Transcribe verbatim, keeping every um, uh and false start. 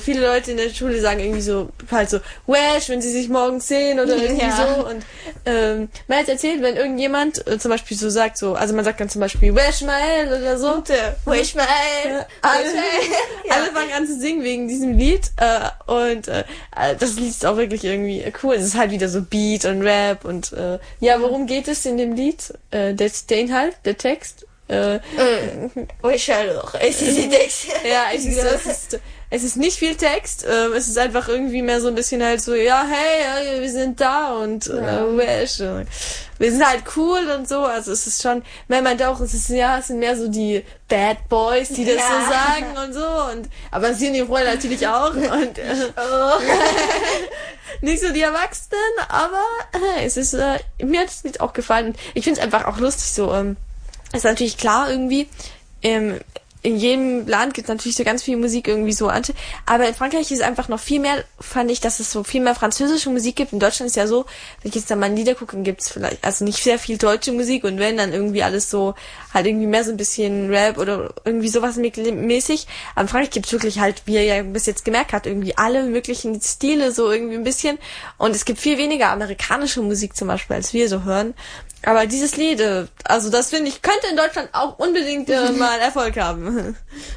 viele Leute in der Schule sagen irgendwie so, halt so, Wesh, wenn sie sich morgens sehen oder irgendwie Ja. so. Und ähm, man hat erzählt, wenn irgendjemand äh, zum Beispiel so sagt, so, also man sagt dann zum Beispiel Wesh Mael oder so. Und, äh, Wish mal. Ja, alle, Ja. alle fangen an zu singen wegen diesem Lied äh, und äh, das Lied ist auch wirklich irgendwie cool. Es ist halt wieder so Beat und Rap und äh, ja, worum geht es in dem Lied? Äh, der, der Inhalt, der Text? Äh, Wish alors. Es ist die Text. ja, es ist, es ist es ist nicht viel Text. Ähm, es ist einfach irgendwie mehr so ein bisschen halt so, ja, hey, wir sind da und Ja. äh, Wesh, äh, wir sind halt cool und so. Also es ist schon, man meint auch, es ist ja, es sind mehr so die Bad Boys, die das Ja. so sagen und so. Und aber sie und die Freunde natürlich auch und äh, Oh. nicht so die Erwachsenen, aber äh, es ist, äh, mir hat das Lied auch gefallen. Ich finde es einfach auch lustig so. Ähm, ist natürlich klar irgendwie. Ähm, in jedem Land gibt es natürlich so ganz viel Musik irgendwie so an. Aber in Frankreich ist es einfach noch viel mehr, fand ich, dass es so viel mehr französische Musik gibt. In Deutschland ist ja so, wenn ich jetzt da mal Lieder gucke, dann gibt es vielleicht, also nicht sehr viel deutsche Musik und wenn, dann irgendwie alles so, halt irgendwie mehr so ein bisschen Rap oder irgendwie sowas mäßig. Aber in Frankreich gibt es wirklich halt, wie ihr ja bis jetzt gemerkt habt, irgendwie alle möglichen Stile so irgendwie ein bisschen. Und es gibt viel weniger amerikanische Musik zum Beispiel, als wir so hören. Aber dieses Lied, äh, also das finde ich, könnte in Deutschland auch unbedingt äh, mal Erfolg haben.